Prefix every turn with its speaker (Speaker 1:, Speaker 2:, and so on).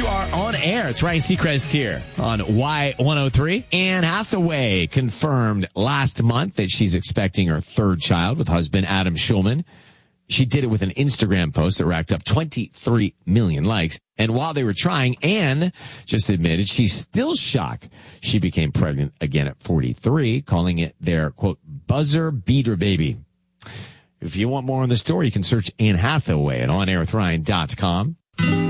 Speaker 1: You are on air. It's Ryan Seacrest here on Y103. Anne Hathaway confirmed last month that she's expecting her third child with husband Adam Schulman. She did it with an Instagram post that racked up 23 million likes. And while they were trying, Anne just admitted she's still shocked she became pregnant again at 43, calling it their, quote, buzzer beater baby. If you want more on the story, you can search Anne Hathaway at onairwithryan.com.